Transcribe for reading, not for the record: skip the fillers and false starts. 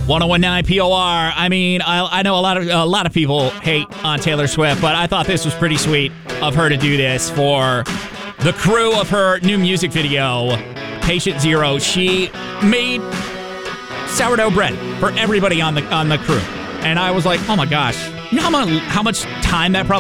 1019 POR. I mean, I know a lot of people hate on Taylor Swift, but I thought this was pretty sweet of her to do this for the crew of her new music video, Patient Zero. She made sourdough bread for everybody on the crew, and I was like, oh my gosh, you know how much time that probably